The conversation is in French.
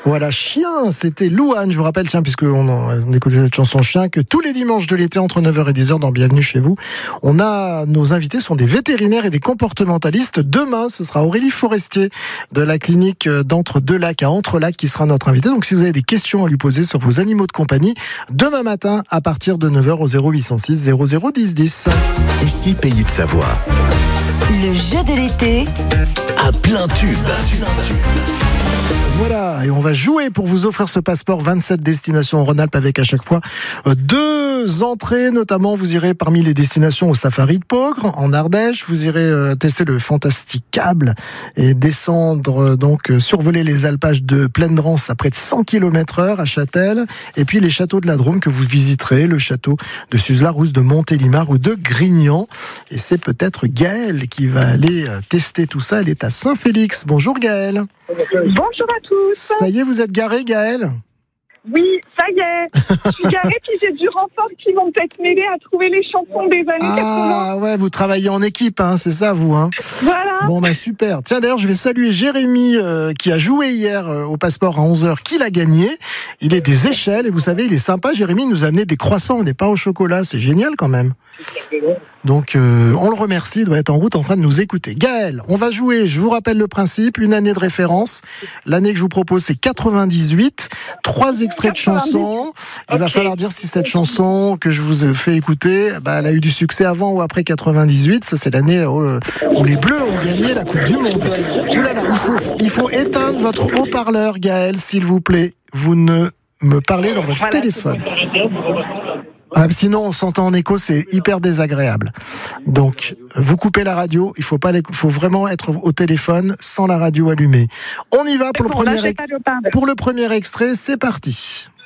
Voilà, Chien, c'était Louane. Je vous rappelle, tiens, puisqu'on écoutait cette chanson Chien, que tous les dimanches de l'été, entre 9h et 10h, dans Bienvenue chez vous, nos invités sont des vétérinaires et des comportementalistes. Demain, ce sera Aurélie Forestier de la clinique d'Entre-Deux-Lacs à Entre-Lacs qui sera notre invitée. Donc, si vous avez des questions à lui poser sur vos animaux de compagnie, demain matin, à partir de 9h au 0806 00 10 10. Ici, Pays de Savoie. Le jeu de l'été À plein tube. Voilà, et on va jouer pour vous offrir ce passeport 27 destinations en Rhône-Alpes avec à chaque fois 2 entrées. Notamment, vous irez parmi les destinations au Safari de Pogre, en Ardèche. Vous irez tester le Fantasticable et descendre, donc survoler les alpages de Plaine Rance à près de 100 km/h à Châtel. Et puis les châteaux de la Drôme que vous visiterez, le château de Suse-la-Rousse, de Montélimar ou de Grignan. Et c'est peut-être Gaëlle qui va aller tester tout ça. Elle est à Saint-Félix. Bonjour Gaëlle. Bonjour à tous. Ça y est, vous êtes garé, Gaëlle ? Oui, ça y est. Je suis garée, puis j'ai du renfort qui vont peut-être m'aider à trouver les chansons des années 80. Ah ouais, vous travaillez en équipe, hein, c'est ça vous, hein ? Voilà. Bon bah super. Tiens, d'ailleurs, je vais saluer Jérémy qui a joué hier au passeport à 11h, qui l'a gagné. Il est des échelles et vous savez, il est sympa. Jérémy nous a amené des croissants, des pains au chocolat, c'est génial quand même. Donc on le remercie, il doit être en route en train de nous écouter. Gaëlle, on va jouer, je vous rappelle le principe, une année de référence. L'année que je vous propose, c'est 98. 3 extraits de chansons. Il va falloir dire si cette chanson que je vous ai fait écouter, elle a eu du succès avant ou après 98. Ça, c'est l'année où les Bleus ont gagné la Coupe du Monde. Ouh là là, il faut éteindre votre haut-parleur, Gaëlle, s'il vous plaît. Vous ne me parlez dans votre téléphone. Sinon, on s'entend en écho, c'est hyper désagréable. Donc, vous coupez la radio. Il faut vraiment être au téléphone sans la radio allumée. On y va pour le premier extrait. C'est parti.